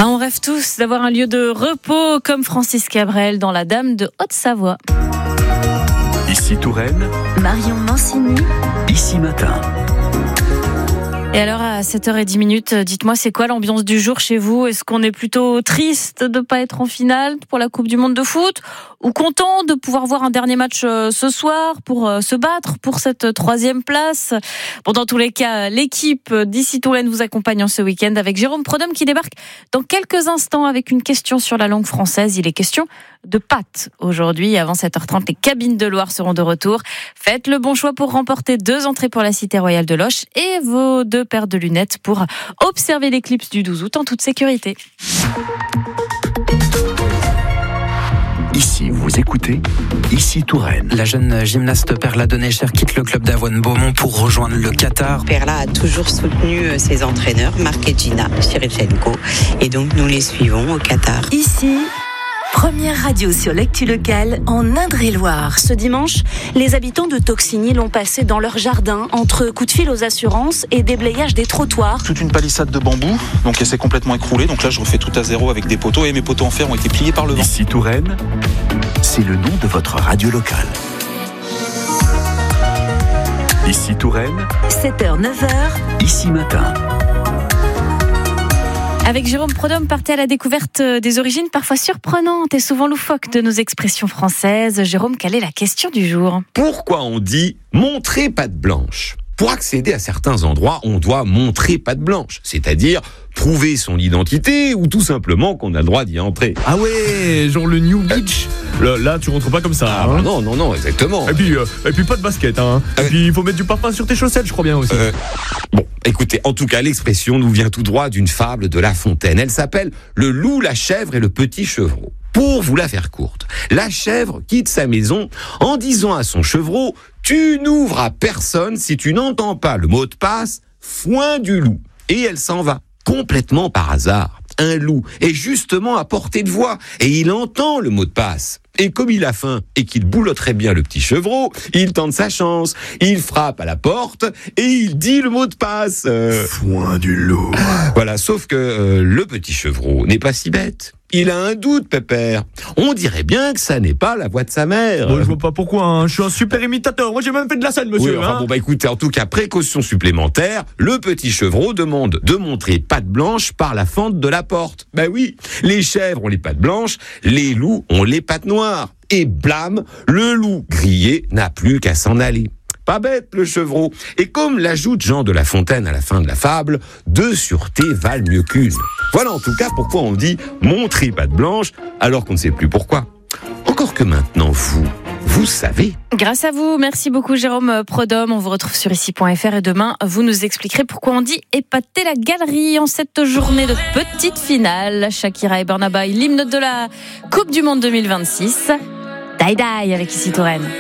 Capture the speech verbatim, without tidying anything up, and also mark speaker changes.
Speaker 1: Ah, on rêve tous d'avoir un lieu de repos comme Francis Cabrel dans La Dame de Haute-Savoie.
Speaker 2: Ici Touraine,
Speaker 1: Marion Mancini,
Speaker 2: Ici Matin.
Speaker 1: Et alors à sept heures dix, dites-moi, c'est quoi l'ambiance du jour chez vous ? Est-ce qu'on est plutôt triste de ne pas être en finale pour la Coupe du Monde de foot ? Ou content de pouvoir voir un dernier match ce soir pour se battre pour cette troisième place ? Bon, dans tous les cas, l'équipe d'Ici Touraine vous accompagne en ce week-end avec Jérôme Prodhomme qui débarque dans quelques instants avec une question sur la langue française. Il est question de pâtes aujourd'hui. Avant sept heures trente, les cabines de Loire seront de retour. Faites le bon choix pour remporter deux entrées pour la Cité Royale de Loches et vos deux paires de lunettes pour observer l'éclipse du douze août en toute sécurité.
Speaker 2: Ici, vous écoutez Ici Touraine.
Speaker 3: La jeune gymnaste Perla Denecher quitte le club d'Avoine Beaumont pour rejoindre le Qatar.
Speaker 4: Perla a toujours soutenu ses entraîneurs, Marc et Gina Chirichenko, et donc nous les suivons au Qatar.
Speaker 5: Ici, première radio sur l'actu locale en Indre-et-Loire. Ce dimanche, les habitants de Toxigny l'ont passé dans leur jardin entre coups de fil aux assurances et déblayage des trottoirs.
Speaker 6: Toute une palissade de bambou, donc elle s'est complètement écroulée. Donc là, je refais tout à zéro avec des poteaux et mes poteaux en fer ont été pliés par le vent.
Speaker 2: Ici Touraine, c'est le nom de votre radio locale. Ici Touraine,
Speaker 5: sept heures neuf heures,
Speaker 2: Ici Matin.
Speaker 1: Avec Jérôme Prodhomme, partez à la découverte des origines parfois surprenantes et souvent loufoques de nos expressions françaises. Jérôme, quelle est la question du jour ?
Speaker 7: Pourquoi on dit « montrer patte blanche » ? Pour accéder à certains endroits, on doit montrer patte blanche, c'est-à-dire prouver son identité ou tout simplement qu'on a le droit d'y entrer.
Speaker 8: Ah ouais, genre le New Beach. Là, là, tu rentres pas comme ça.
Speaker 7: Ah
Speaker 8: hein.
Speaker 7: bah non, non, non, exactement.
Speaker 8: Et puis, euh, et puis pas de basket. Hein.
Speaker 7: Euh,
Speaker 8: et puis il faut mettre du parfum sur tes chaussettes, je crois bien aussi.
Speaker 7: Euh, bon, écoutez, en tout cas, l'expression nous vient tout droit d'une fable de La Fontaine. Elle s'appelle « Le loup, la chèvre et le petit chevreau ». Pour vous la faire courte, la chèvre quitte sa maison en disant à son chevreau « Tu n'ouvres à personne si tu n'entends pas le mot de passe « foin du loup ». Et elle s'en va, complètement par hasard. Un loup est justement à portée de voix et il entend le mot de passe. Et comme il a faim et qu'il boulotterait bien le petit chevreau, il tente sa chance. Il frappe à la porte et il dit le mot de passe. Euh...
Speaker 2: Foin du loup.
Speaker 7: Voilà, sauf que euh, le petit chevreau n'est pas si bête. Il a un doute, pépère. On dirait bien que ça n'est pas la voix de sa mère.
Speaker 8: Bon, je vois pas pourquoi, hein. Je suis un super imitateur. Moi, j'ai même fait de la scène, monsieur.
Speaker 7: Oui, enfin,
Speaker 8: hein.
Speaker 7: bon, bah écoutez, en tout cas, précaution supplémentaire, le petit chevreau demande de montrer patte blanche par la fente de la porte. Bah oui, les chèvres ont les pattes blanches, les loups ont les pattes noires. Et blâme, le loup grillé n'a plus qu'à s'en aller. Pas bête, le chevreau. Et comme l'ajoute Jean de La Fontaine à la fin de la fable, deux sûretés valent mieux qu'une. Voilà en tout cas pourquoi on dit montrer patte blanche alors qu'on ne sait plus pourquoi. Encore que maintenant, vous, vous savez.
Speaker 1: Grâce à vous, merci beaucoup Jérôme Prodhomme. On vous retrouve sur ici point f r et demain, vous nous expliquerez pourquoi on dit épater la galerie en cette journée de petite finale. Shakira et Burna Boy, l'hymne de la Coupe du Monde deux mille vingt-six. Die Die avec Ici Touraine.